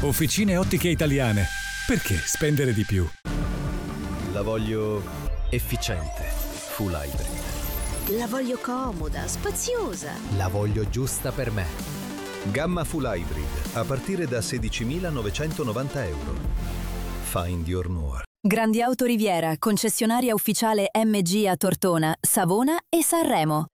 Officine Ottiche Italiane. Perché spendere di più? La voglio efficiente, full hybrid. La voglio comoda, spaziosa. La voglio giusta per me. Gamma full hybrid, a partire da 16.990 euro. Find your more. Grandi Auto Riviera, concessionaria ufficiale MG a Tortona, Savona e Sanremo.